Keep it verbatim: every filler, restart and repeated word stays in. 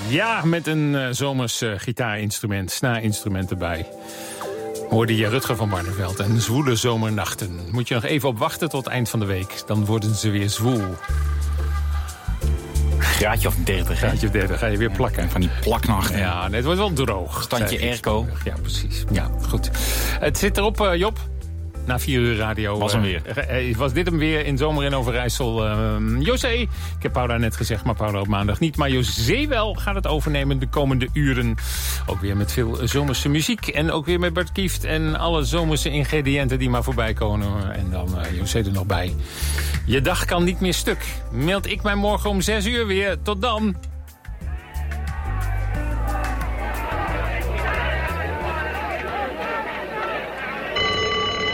Ja, met een uh, zomers uh, gitaarinstrument, snaarinstrument erbij. Hoorde je Rutger van Barneveld en zwoele zomernachten. Moet je nog even op wachten tot eind van de week. Dan worden ze weer zwoel. Graadje of dertig, hè? Graadje of dertig, ga je weer plakken. Ja, van die plaknachten. Ja, nee, het wordt wel droog. Standje airco. Ja, precies. Ja, goed. Het zit erop, uh, Job. Na vier uur radio. Was hem weer. Uh, uh, was dit hem weer in Zomer in Overijssel. Uh, José, ik heb Paula net gezegd, maar Paula op maandag niet. Maar José wel gaat het overnemen de komende uren. Ook weer met veel zomerse muziek. En ook weer met Bart Kieft en alle zomerse ingrediënten die maar voorbij komen. En dan uh, José er nog bij. Je dag kan niet meer stuk. Meld ik mij morgen om zes uur weer. Tot dan.